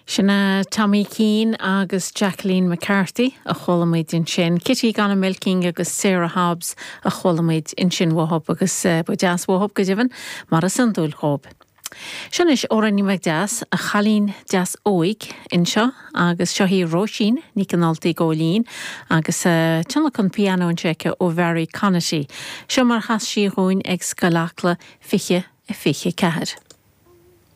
Sinna Tommy Keane agus Jacqueline McCarthy a cholamid in sin, Kitty Ganna Milking agus Sarah Hobbs a cholamid in sin wahop agus bujas wahop godivan mar a sandul hob. Sin is orani magdas a chalín das oig in seo agus seohí Roisin ní canaltaí gólín agus tannachan piano an checa ó Very Conaty. Seo mar has sí roin ag scalacla fiche cehar.